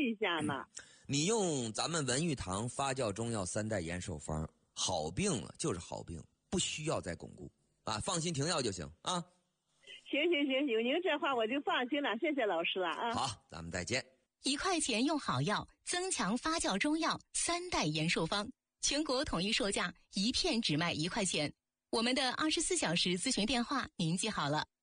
一下呢？ 你用咱们文玉堂发酵中药3代延寿方，好病了就是好病，不需要再巩固啊，放心停药就行啊。 行，有您这话我就放心了，谢谢老师了啊。 好，咱们再见。 1块钱用好药，增强发酵中药3代延寿方，全国统一售价，1片只卖1块钱。我们的24小时咨询电话您记好了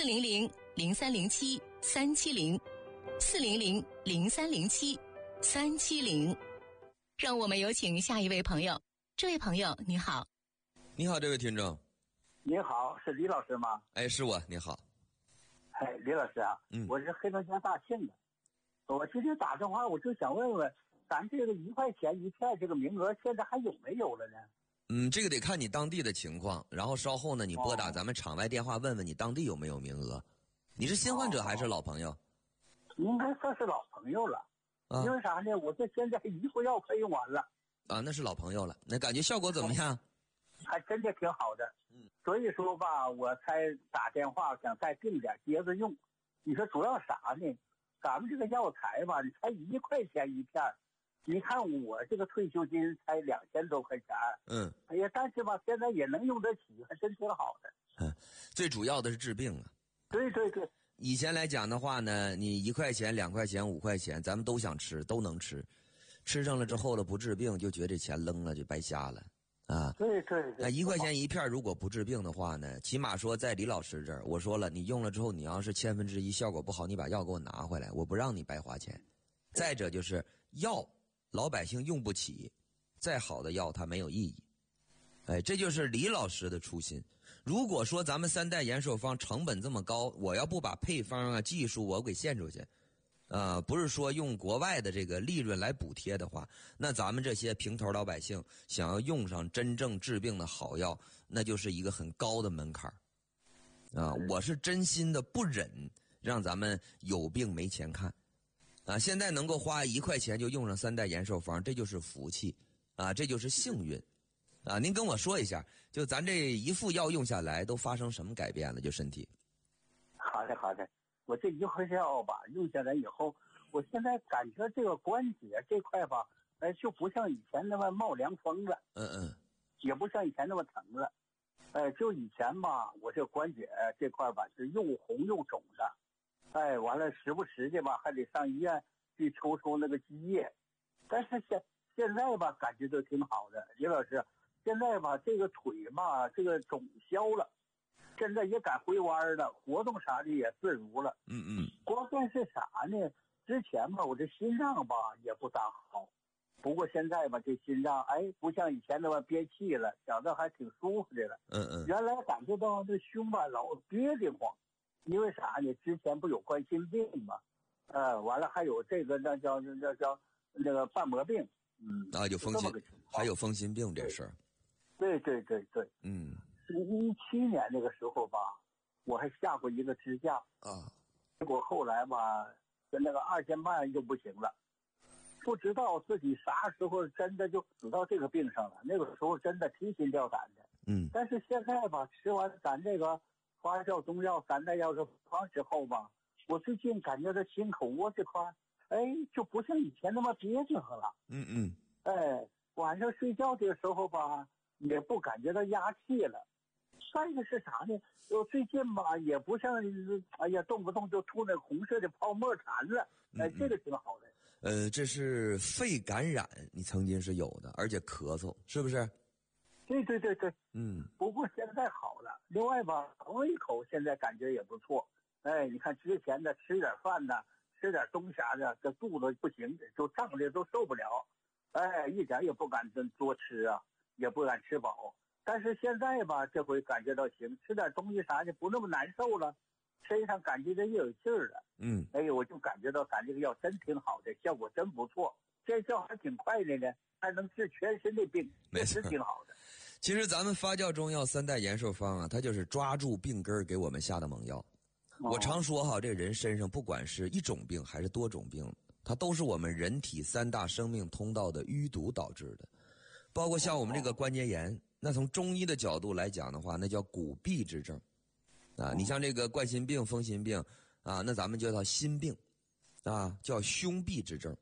：400-0307-370，400-0307-370。让我们有请下一位朋友。这位朋友你好。 你好，这位听众。 你好，是李老师吗？ 哎，是我，你好。 哎，李老师啊，我是黑龙江大庆的。我今天打电话，我就想问问，咱这个1块钱1片这个名额现在还有没有了呢？ 这个得看你当地的情况，然后稍后呢，你拨打咱们场外电话问问你当地有没有名额。你是新患者还是老朋友？ 应该算是老朋友了。因为啥呢？我这现在一副药快用完了。 啊，那是老朋友了。那感觉效果怎么样？ 还真的挺好的。所以说吧，我才打电话想再订点接着用。你说主要啥呢？咱们这个药材吧，你才1块钱1片。你看我这个退休金才2000多块钱。哎呀，但是吧，现在也能用得起，还真挺好的。 最主要的是治病啊。 对。 以前来讲的话呢，你1块钱、2块钱、5块钱，咱们都想吃，都能吃。吃上了之后了，不治病，就觉得这钱扔了就白瞎了啊。 对。 那1块钱1片，如果不治病的话呢，起码说在李老师这儿，我说了，你用了之后，你要是1/1000效果不好，你把药给我拿回来，我不让你白花钱。再者就是药，老百姓用不起，再好的药它没有意义。哎，这就是李老师的初心。如果说咱们3代延寿方成本这么高，我要不把配方啊、技术我给献出去，不是说用国外的这个利润来补贴的话，那咱们这些平头老百姓想要用上真正治病的好药，那就是一个很高的门槛啊！我是真心的不忍让咱们有病没钱看啊！现在能够花1块钱就用上3代延寿方，这就是福气啊，这就是幸运啊！您跟我说一下，就咱这一副药用下来都发生什么改变了？就身体。 好的。我这1块药吧，用下来以后，我现在感觉这个关节这块吧，就不像以前那么冒凉风了。也不像以前那么疼了。就以前吧，我这关节这块吧是又红又肿的。完了时不时的吧，还得上医院去抽那个积液。但是现在吧，感觉都挺好的。李老师，现在吧，这个腿吧，这个肿消了。现在也敢回弯了，活动啥的也自如了。关键是啥呢？之前吧，我这心脏吧也不大好，不过现在吧，这心脏不像以前那么憋气了，觉得还挺舒服的了。原来感觉到这胸吧老憋得慌，因为啥呢？之前不有冠心病吗？完了还有这个那叫那个瓣膜病。 有风心，还有风心病这事儿。 对。17年那个时候吧，我还下过一个支架结果后来吧，跟那个2500就不行了，不知道自己啥时候真的就死到这个病上了。那个时候真的提心吊胆的。但是现在吧，吃完咱这个发酵中药3代药方之后吧，我最近感觉到心口窝这块就不像以前那么憋得慌了。晚上睡觉的时候吧，也不感觉到压气了。再一个是啥呢？我最近吧也不像动不动就吐那红色的泡沫痰了。这个挺好的。 这是肺感染，你曾经是有的，而且咳嗽，是不是？ 对。不过现在好了。另外吧，胃口现在感觉也不错。你看之前的吃点饭呢，吃点东西啥的，这肚子不行，就胀的都受不了。一点也不敢多吃啊，也不敢吃饱。但是现在吧，这回感觉到行，吃点东西啥的不那么难受了，身上感觉到又有劲儿了。我就感觉到咱这个药真挺好的，效果真不错，见效还挺快的呢，还能治全身的病，确实挺好的。 其实咱们发酵中药3代延寿方啊，它就是抓住病根给我们下的猛药。我常说这人身上不管是一种病还是多种病，它都是我们人体3大生命通道的淤堵导致的。包括像我们这个关节炎，那从中医的角度来讲的话，那叫骨痹之症你像这个冠心病、风心病那咱们就叫心病叫胸痹之症。